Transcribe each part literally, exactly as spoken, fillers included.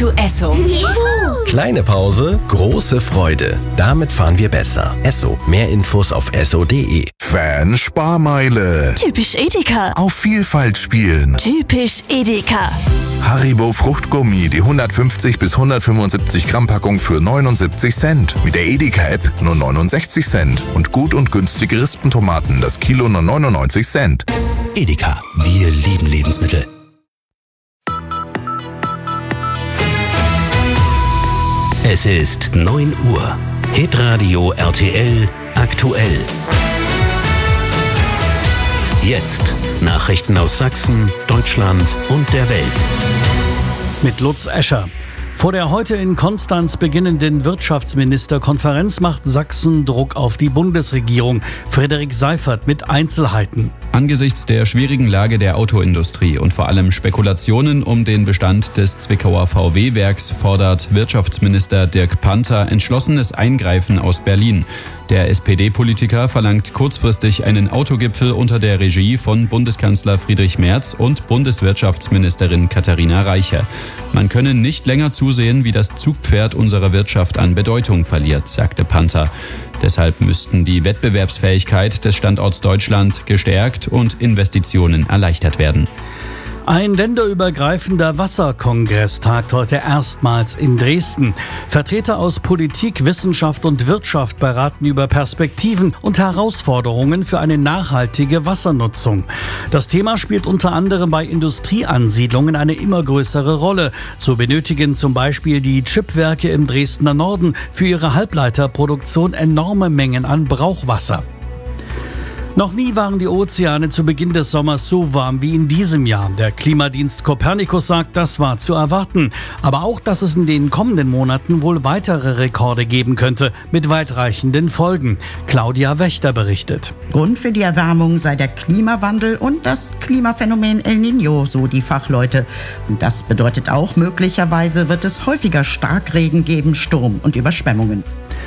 zu Esso. Juhu. Kleine Pause, große Freude. Damit fahren wir besser. Esso. Mehr Infos auf esso punkt de. Fan-Sparmeile. Typisch Edeka. Auf Vielfalt spielen. Typisch Edeka. Haribo Fruchtgummi, die hundertfünfzig bis hundertfünfundsiebzig Gramm Packung für neunundsiebzig Cent. Mit der Edeka-App nur neunundsechzig Cent. Und gut und günstige Rispentomaten, das Kilo nur neunundneunzig Cent. Edeka, wir lieben Lebensmittel. Es ist neun Uhr. Hitradio R T L aktuell. Jetzt Nachrichten aus Sachsen, Deutschland und der Welt. Mit Lutz Escher. Vor der heute in Konstanz beginnenden Wirtschaftsministerkonferenz macht Sachsen Druck auf die Bundesregierung. Frederik Seifert mit Einzelheiten. Angesichts der schwierigen Lage der Autoindustrie und vor allem Spekulationen um den Bestand des Zwickauer V W-Werks fordert Wirtschaftsminister Dirk Panther entschlossenes Eingreifen aus Berlin. Der S P D-Politiker verlangt kurzfristig einen Autogipfel unter der Regie von Bundeskanzler Friedrich Merz und Bundeswirtschaftsministerin Katharina Reiche. Man könne nicht länger zusehen, wie das Zugpferd unserer Wirtschaft an Bedeutung verliert, sagte Panther. Deshalb müssten die Wettbewerbsfähigkeit des Standorts Deutschland gestärkt und Investitionen erleichtert werden. Ein länderübergreifender Wasserkongress tagt heute erstmals in Dresden. Vertreter aus Politik, Wissenschaft und Wirtschaft beraten über Perspektiven und Herausforderungen für eine nachhaltige Wassernutzung. Das Thema spielt unter anderem bei Industrieansiedlungen eine immer größere Rolle. So benötigen zum Beispiel die Chipwerke im Dresdner Norden für ihre Halbleiterproduktion enorme Mengen an Brauchwasser. Noch nie waren die Ozeane zu Beginn des Sommers so warm wie in diesem Jahr. Der Klimadienst Copernicus sagt, das war zu erwarten. Aber auch, dass es in den kommenden Monaten wohl weitere Rekorde geben könnte, mit weitreichenden Folgen. Claudia Wächter berichtet. Grund für die Erwärmung sei der Klimawandel und das Klimaphänomen El Niño, so die Fachleute. Und das bedeutet auch, möglicherweise wird es häufiger Starkregen geben, Sturm und Überschwemmungen.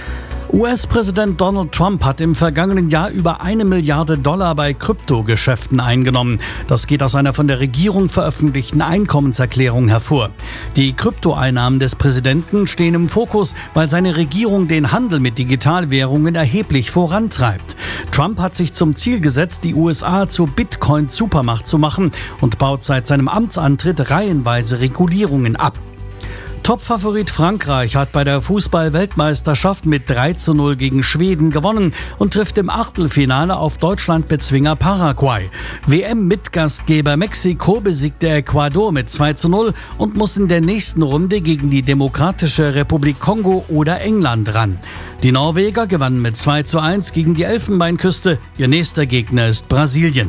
U S-Präsident Donald Trump hat im vergangenen Jahr über eine Milliarde Dollar bei Kryptogeschäften eingenommen. Das geht aus einer von der Regierung veröffentlichten Einkommenserklärung hervor. Die Kryptoeinnahmen des Präsidenten stehen im Fokus, weil seine Regierung den Handel mit Digitalwährungen erheblich vorantreibt. Trump hat sich zum Ziel gesetzt, die U S A zur Bitcoin-Supermacht zu machen und baut seit seinem Amtsantritt reihenweise Regulierungen ab. Topfavorit Frankreich hat bei der Fußball-Weltmeisterschaft mit drei zu null gegen Schweden gewonnen und trifft im Achtelfinale auf Deutschland-Bezwinger Paraguay. W M-Mitgastgeber Mexiko besiegte Ecuador mit zwei zu null und muss in der nächsten Runde gegen die Demokratische Republik Kongo oder England ran. Die Norweger gewannen mit zwei zu eins gegen die Elfenbeinküste. Ihr nächster Gegner ist Brasilien.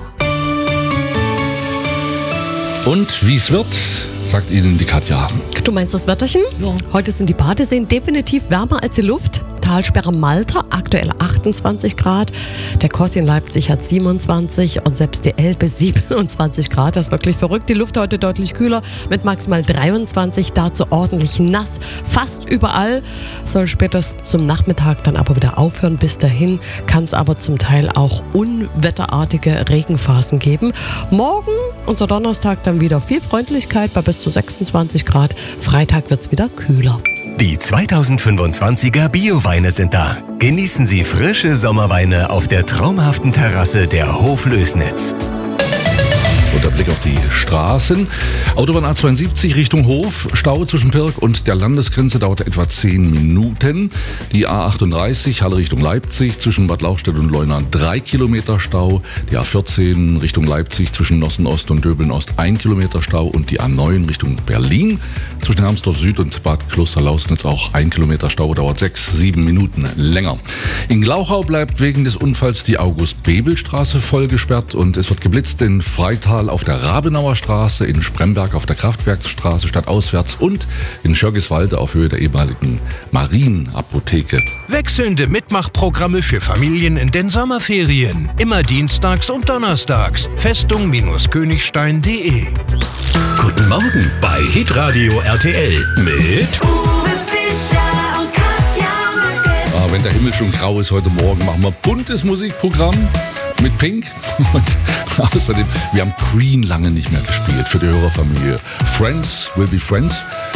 Und wie es wird, sagt Ihnen die Katja. Du meinst das Wetterchen? Ja. Heute sind die Badeseen definitiv wärmer als die Luft. Talsperre Malta, aktuell achtundzwanzig Grad. Der Kos in Leipzig hat siebenundzwanzig und selbst die Elbe siebenundzwanzig Grad. Das ist wirklich verrückt. Die Luft heute deutlich kühler mit maximal dreiundzwanzig. Dazu ordentlich nass. Fast überall. Soll spätestens zum Nachmittag dann aber wieder aufhören. Bis dahin kann es aber zum Teil auch unwetterartige Regenphasen geben. Morgen, unser Donnerstag, dann wieder viel Freundlichkeit bei bis zu sechsundzwanzig Grad. Freitag wird es wieder kühler. Die zweitausendfünfundzwanziger Bioweine sind da. Genießen Sie frische Sommerweine auf der traumhaften Terrasse der Hoflößnitz. Und der Blick auf die Straßen. Autobahn A zweiundsiebzig Richtung Hof. Stau zwischen Pirk und der Landesgrenze dauert etwa zehn Minuten. Die A achtunddreißig Halle Richtung Leipzig zwischen Bad Lauchstädt und Leuna drei Kilometer Stau. Die A vierzehn Richtung Leipzig zwischen Nossen-Ost und Döbeln-Ost ein Kilometer Stau. Und die A neun Richtung Berlin zwischen Hermsdorf Süd und Bad Kloster-Lausnitz auch ein Kilometer Stau. Dauert sechs, sieben Minuten länger. In Glauchau bleibt wegen des Unfalls die August-Bebel-Straße voll gesperrt und es wird geblitzt in Freital auf der Rabenauer Straße, in Spremberg auf der Kraftwerksstraße stadtauswärts und in Schörgiswalde auf Höhe der ehemaligen Marienapotheke. Wechselnde Mitmachprogramme für Familien in den Sommerferien. Immer dienstags und donnerstags. Festung-Königstein punkt de. Guten Morgen bei Hitradio R T L mit Uwe Fischer und Katja Marke. Ah, wenn der Himmel schon grau ist heute Morgen, machen wir buntes Musikprogramm mit Pink. Und außerdem, wir haben Queen lange nicht mehr gespielt für die Hörerfamilie. Friends will be Friends.